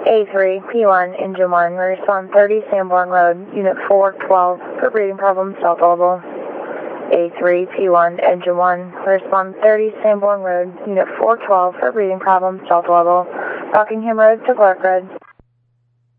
A3, P1, Engine 1, respond 30 Sanborn Road, Unit 412, for breathing problems, Delta Level. A3, P1, Engine 1, respond 30 Sanborn Road, Unit 412, for breathing problems, Delta Level. Rockingham Road to Clark Road.